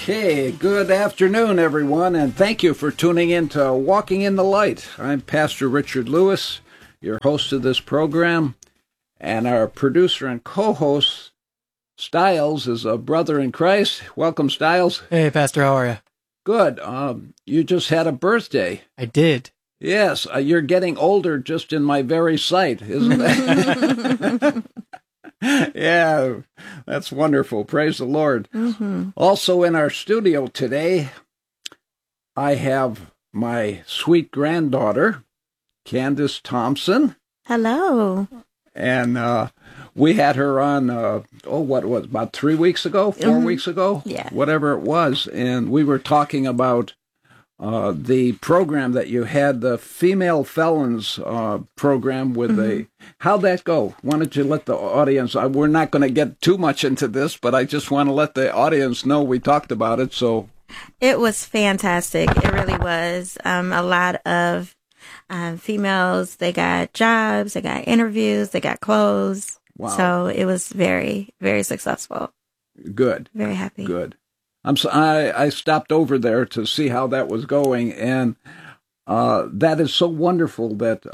Okay, good afternoon, everyone, and thank you for tuning in to Walking in the Light. I'm Pastor Richard Lewis, your host of this program, and our producer and co-host, Stiles, is a brother in Christ. Welcome, Stiles. Hey, Pastor, how are you? Good. You just had a birthday. I did. Yes, you're getting older just in my very sight, isn't it? Yeah, that's wonderful. Praise the Lord. Mm-hmm. Also in our studio today, I have my sweet granddaughter, Candace Thompson. Hello. And we had her on, about 3 weeks ago, 4 weeks ago? Yeah. Whatever it was. And we were talking about the program that you had, the Female Felons program with how'd that go? Why don't you let the audience, we're not going to get too much into this, but I just want to let the audience know we talked about it. So it was fantastic. It really was. A lot of females, they got jobs, they got interviews, they got clothes. Wow. So it was very, very successful. Good. Very happy. Good. I stopped over there to see how that was going, and that is so wonderful that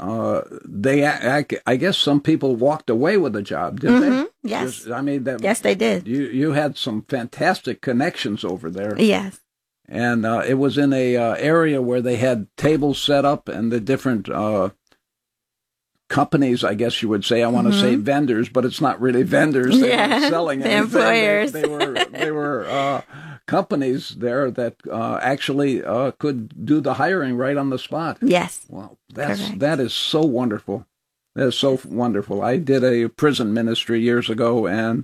I guess some people walked away with a job, didn't they? Yes. Yes, they did. You had some fantastic connections over there. Yes. And it was in a area where they had tables set up and the different companies, I guess you would say. I want to say vendors, but it's not really vendors. They weren't selling anything. Employers. They were companies there that actually could do the hiring right on the spot. Yes. Wow, that is so wonderful. That is so wonderful. I did a prison ministry years ago, and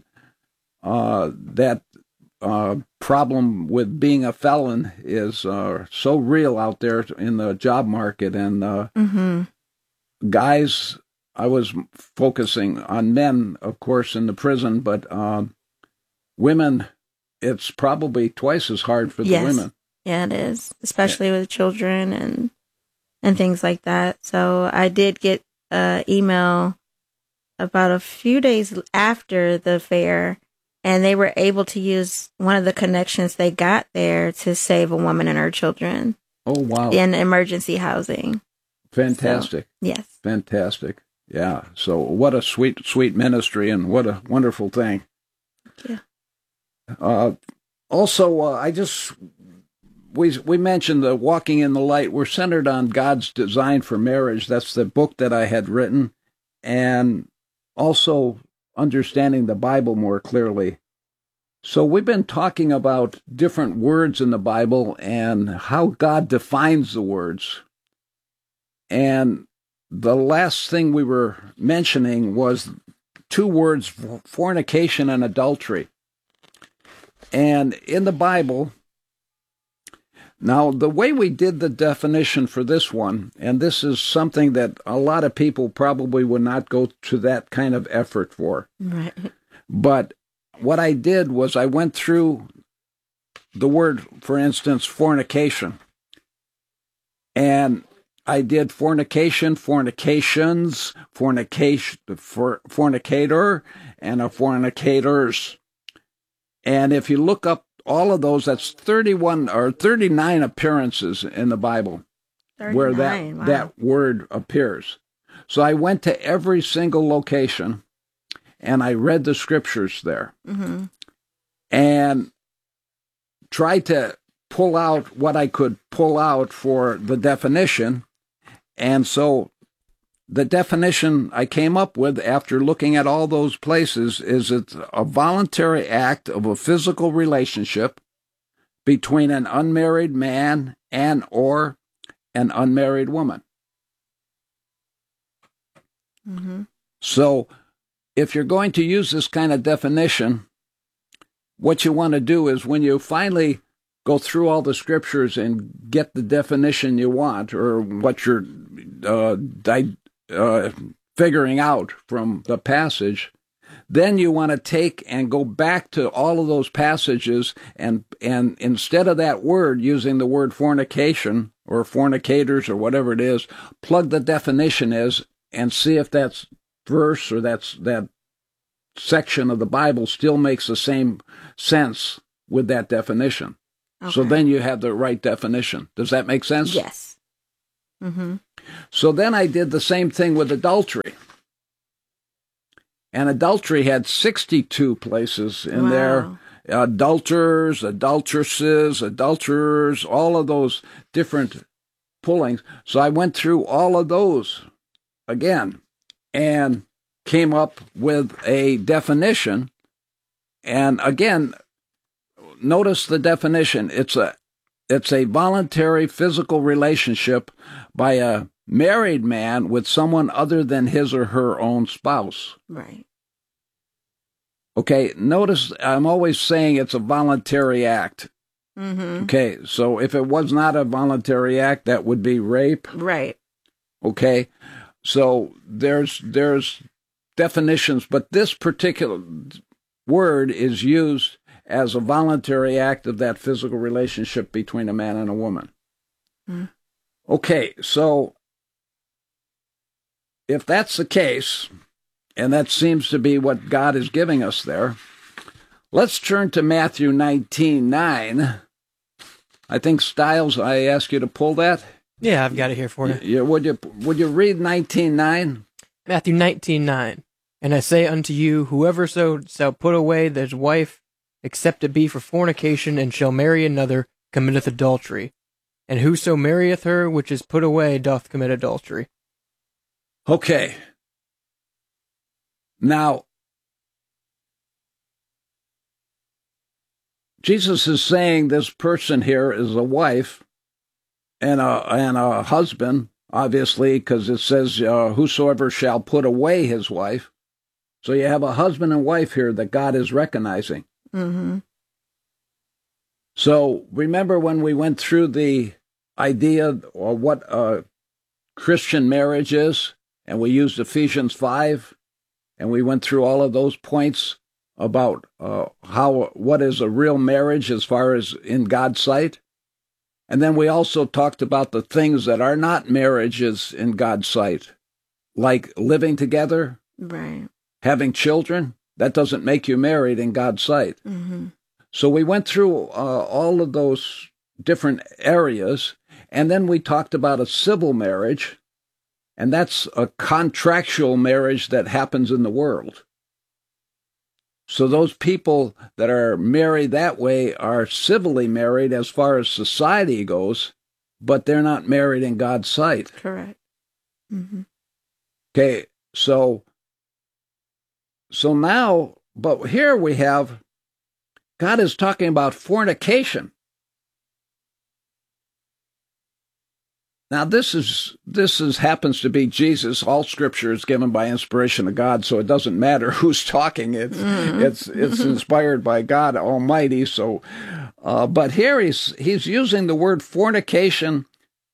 that problem with being a felon is so real out there in the job market. And guys, I was focusing on men, of course, in the prison, but women, it's probably twice as hard for the women. Yeah, it is, especially with children and things like that. So I did get an email about a few days after the fair, and they were able to use one of the connections they got there to save a woman and her children. Oh, wow. In emergency housing. Fantastic. So, yes. Fantastic. Yeah. So what a sweet, sweet ministry, and what a wonderful thing. Yeah. Also, we mentioned the Walking in the Light. We're centered on God's design for marriage. That's the book that I had written, and also understanding the Bible more clearly. So we've been talking about different words in the Bible and how God defines the words. And the last thing we were mentioning was two words, fornication and adultery. And in the Bible, now the way we did the definition for this one, and this is something that a lot of people probably would not go to that kind of effort for. Right. But what I did was I went through the word, for instance, fornication. And I did fornication, fornications, fornicator, and a fornicators. And if you look up all of those, that's 31 or 39 appearances in the Bible 39, where wow. that word appears. So I went to every single location and I read the scriptures there and tried to pull out what I could pull out for the definition. And so the definition I came up with after looking at all those places is it's a voluntary act of a physical relationship between an unmarried man and or an unmarried woman. So if you're going to use this kind of definition, what you want to do is when you finally go through all the scriptures and get the definition you want or what you're figuring out from the passage, then you want to take and go back to all of those passages and instead of that word, using the word fornication or fornicators or whatever it is, plug the definition is and see if that's verse or that section of the Bible still makes the same sense with that definition. Okay. So then you have the right definition. Does that make sense? Yes. Mm-hmm. So then I did the same thing with adultery. And adultery had 62 places in there. Adulterers, adulteresses, adulterers, all of those different pullings. So I went through all of those again and came up with a definition. And again, notice the definition. It's a voluntary physical relationship by a married man with someone other than his or her own spouse. Right. Okay, notice I'm always saying it's a voluntary act. Mm-hmm. Okay, so if it was not a voluntary act, that would be rape. Right. Okay, so there's definitions, but this particular word is used as a voluntary act of that physical relationship between a man and a woman. Mm. Okay, so if that's the case, and that seems to be what God is giving us there, let's turn to Matthew 19:9. I think, Stiles, I asked you to pull that. Yeah, I've got it here for you. Would you read 19:9? Matthew 19:9. And I say unto you, whoever so shall put away his wife, except it be for fornication, and shall marry another, committeth adultery. And whoso marrieth her which is put away doth commit adultery. Okay. Now, Jesus is saying this person here is a wife and a husband, obviously, because it says, whosoever shall put away his wife. So you have a husband and wife here that God is recognizing. Mm-hmm. So remember when we went through the idea or what Christian marriage is, and we used Ephesians 5, and we went through all of those points about what is a real marriage as far as in God's sight. And then we also talked about the things that are not marriages in God's sight, like living together, Right. having children. That doesn't make you married in God's sight. Mm-hmm. So we went through all of those different areas, and then we talked about a civil marriage, and that's a contractual marriage that happens in the world. So those people that are married that way are civilly married as far as society goes, but they're not married in God's sight. Correct. Mm-hmm. Okay, so now, but here we have, God is talking about fornication. Now, this happens to be Jesus. All Scripture is given by inspiration of God, so it doesn't matter who's talking. It's inspired by God Almighty. So, but here he's using the word fornication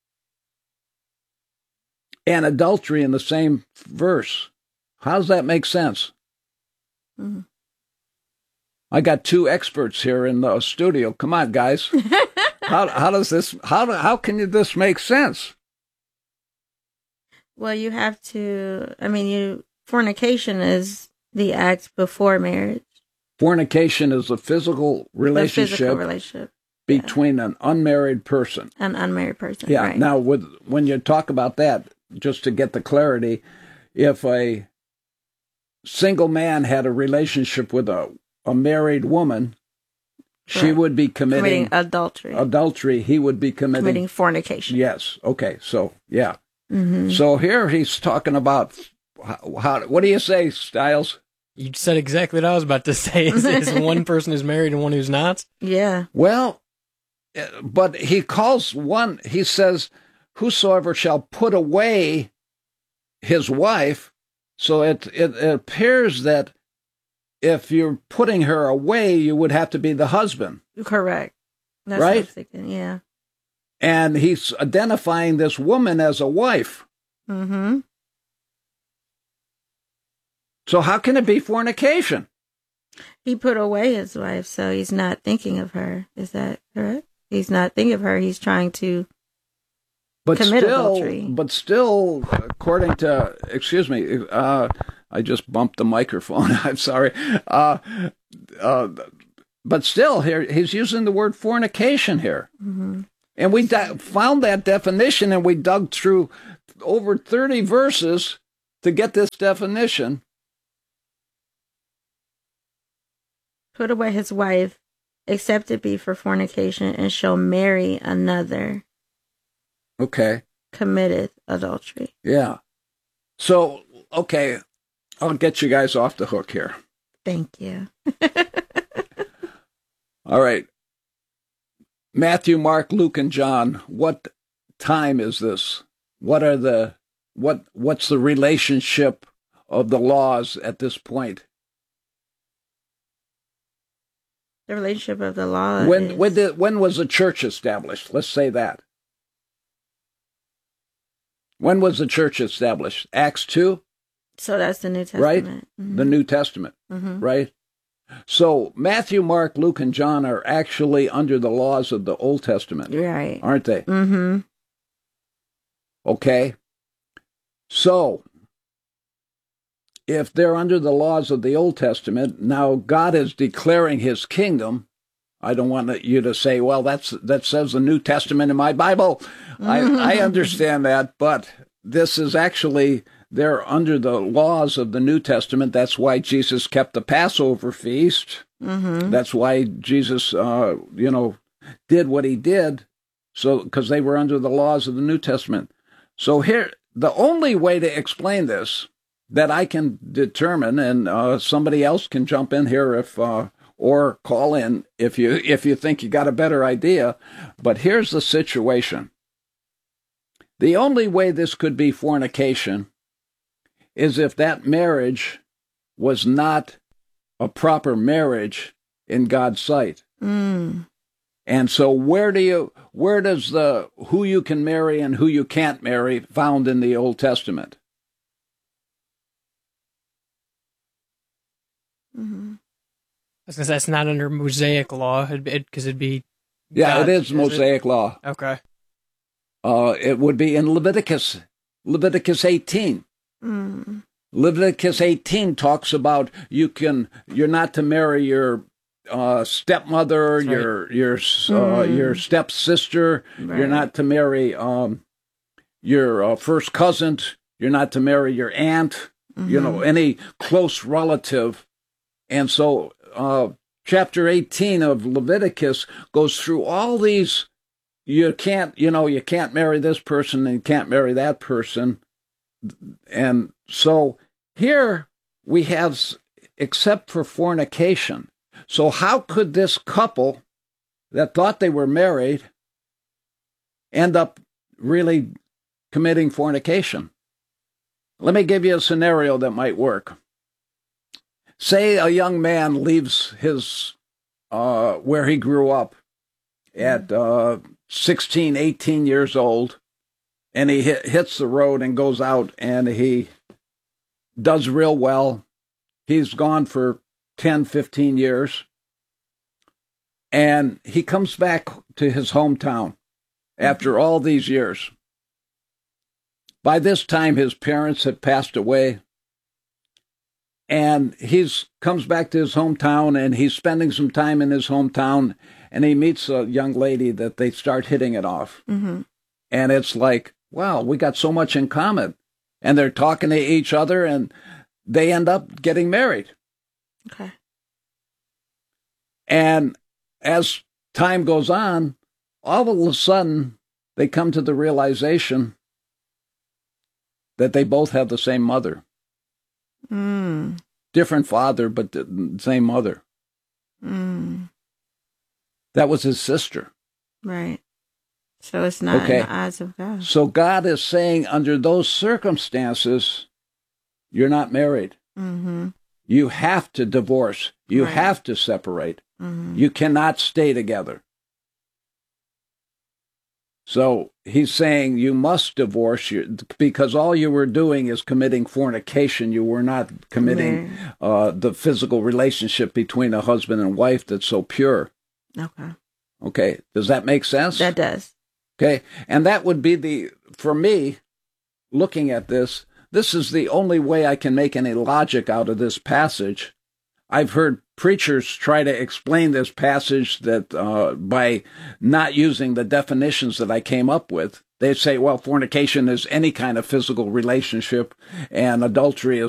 and adultery in the same verse. How does that make sense? Mm-hmm. I got two experts here in the studio. Come on, guys. How does this? How can this make sense? Well, you have to. I mean, fornication is the act before marriage. Fornication is a physical relationship, between an unmarried person. An unmarried person. Yeah. Right. Now, when you talk about that, just to get the clarity, if a single man had a relationship with a married woman, she would be committing adultery. Adultery. He would be committing fornication. Yes. Okay. So, yeah. Mm-hmm. So here he's talking about how. What do you say, Stiles? You said exactly what I was about to say. Is one person is married and one who's not? Yeah. Well, but he calls one. He says, "Whosoever shall put away his wife." So it appears that if you're putting her away, you would have to be the husband. Correct. That's right? What I'm thinking. Yeah. And he's identifying this woman as a wife. Mm-hmm. So how can it be fornication? He put away his wife, so he's not thinking of her. Is that correct? He's not thinking of her. He's trying to commit adultery. But still, according to, excuse me, I just bumped the microphone. I'm sorry. But still, here he's using the word fornication here. Mm-hmm. And we found that definition, and we dug through over 30 verses to get this definition. Put away his wife, except it be for fornication, and shall marry another. Okay. Committeth adultery. Yeah. So, okay, I'll get you guys off the hook here. Thank you. All right. Matthew, Mark, Luke, and John, what time is this? What's the relationship of the laws at this point? The relationship of the law. When was the church established? Let's say that. When was the church established? Acts 2? So that's the New Testament. Right? Mm-hmm. The New Testament, right? So Matthew, Mark, Luke, and John are actually under the laws of the Old Testament. Right. Aren't they? Mm-hmm. Okay. So, if they're under the laws of the Old Testament, now God is declaring his kingdom. I don't want you to say, well, that says the New Testament in my Bible. I understand that, but this is actually, they're under the laws of the New Testament. That's why Jesus kept the Passover feast. Mm-hmm. That's why Jesus, did what he did, because they were under the laws of the New Testament. So here, the only way to explain this that I can determine, and somebody else can jump in here if or call in if you think you got a better idea. But here's the situation. The only way this could be fornication is if that marriage was not a proper marriage in God's sight. Mm. And so where does the who you can marry and who you can't marry found in the Old Testament? Mm-hmm. Because that's not under Mosaic law, because it'd be. Yeah, it is Mosaic law. Okay. It would be in Leviticus 18. Mm. Leviticus 18 talks about you're not to marry your stepmother, your stepsister. Right. You're not to marry your first cousin. You're not to marry your aunt. Mm-hmm. Any close relative. And so chapter 18 of Leviticus goes through all these. You can't marry this person and you can't marry that person. And so here we have, except for fornication. So how could this couple that thought they were married end up really committing fornication? Let me give you a scenario that might work. Say a young man leaves his where he grew up at 16, 18 years old, and he hits the road and goes out and he does real well. He's gone for 10, 15 years, and he comes back to his hometown after all these years. By this time, his parents had passed away, and comes back to his hometown, and he's spending some time in his hometown, and he meets a young lady that they start hitting it off. Mm-hmm. And it's like, wow, we got so much in common. And they're talking to each other, and they end up getting married. Okay. And as time goes on, all of a sudden, they come to the realization that they both have the same mother. Mm. Different father, but the same mother. Mm. That was his sister. Right. So it's not in the eyes of God. So God is saying, under those circumstances, you're not married. Mm-hmm. You have to divorce. You have to separate. Mm-hmm. You cannot stay together. So he's saying you must divorce because all you were doing is committing fornication. You were not committing the physical relationship between a husband and wife that's so pure. Okay. Does that make sense? That does. Okay. And that would be for me, looking at this is the only way I can make any logic out of this passage. I've heard preachers try to explain this passage that by not using the definitions that I came up with. They say, well, fornication is any kind of physical relationship, and adultery is